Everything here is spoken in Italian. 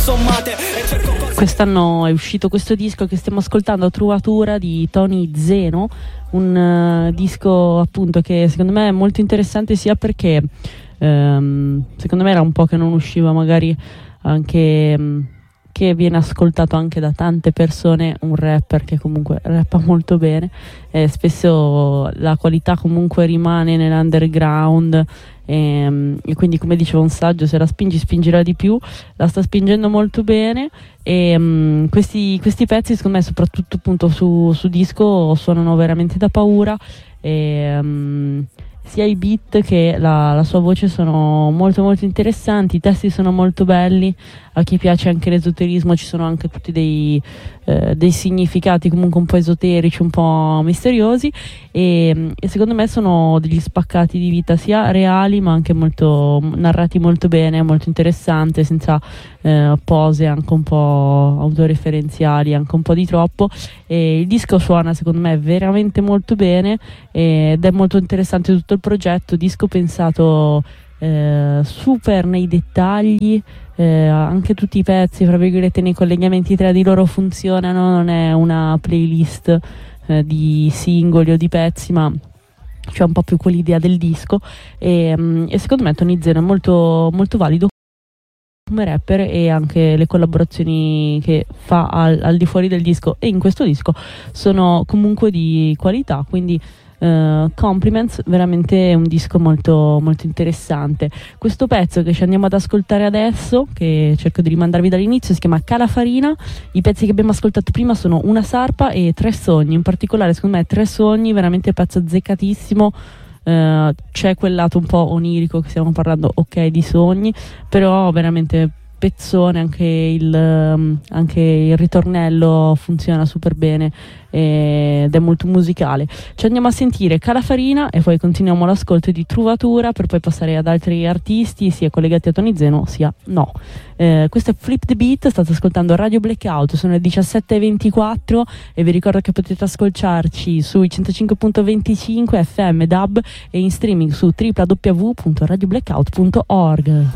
sommate e cerco cose. Quest'anno è uscito questo disco che stiamo ascoltando, Trovatura di Tony Zeno, un disco appunto che secondo me è molto interessante sia perché secondo me era un po' che non usciva, magari anche che viene ascoltato anche da tante persone, un rapper che comunque rappa molto bene, spesso la qualità comunque rimane nell'underground, e quindi, come diceva un saggio, se la spingerà di più, la sta spingendo molto bene, e questi pezzi secondo me, soprattutto appunto su disco, suonano veramente da paura, e sia i beat che la sua voce sono molto molto interessanti, i testi sono molto belli. A chi piace anche l'esoterismo ci sono anche tutti dei significati comunque un po' esoterici, un po' misteriosi, e secondo me sono degli spaccati di vita sia reali ma anche molto narrati molto bene, molto interessante, senza pose anche un po' autoreferenziali, anche un po' di troppo, e il disco suona secondo me veramente molto bene ed è molto interessante tutto il progetto, disco pensato super nei dettagli, anche tutti i pezzi, fra virgolette, nei collegamenti tra di loro funzionano, non è una playlist di singoli o di pezzi, ma c'è un po' più quell'idea del disco, e secondo me Tony Zeno è molto, molto valido come rapper, e anche le collaborazioni che fa al di fuori del disco e in questo disco sono comunque di qualità, quindi compliments, veramente un disco molto, molto interessante. Questo pezzo che ci andiamo ad ascoltare adesso, che cerco di rimandarvi dall'inizio, si chiama Calafarina. I pezzi che abbiamo ascoltato prima sono Una Sarpa e Tre Sogni, in particolare secondo me Tre Sogni veramente pezzo azzeccatissimo. C'è quel lato un po' onirico che stiamo parlando, ok, di sogni, però veramente pezzone, anche il ritornello funziona super bene ed è molto musicale. Ci andiamo a sentire Calafarina e poi continuiamo l'ascolto di Trovatura, per poi passare ad altri artisti sia collegati a Tony Zeno sia no. Questo è Flip the Beat, state ascoltando Radio Blackout, sono le 17:24 e vi ricordo che potete ascoltarci sui 105.25 FM DAB e in streaming su www.radioblackout.org.